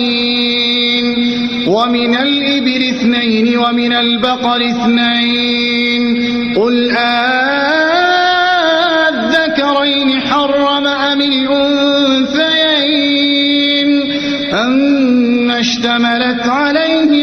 ومن الإبل 2 ومن البقر 2 قل أذكرين حرم أم الأنثيين أما اشتملت عليه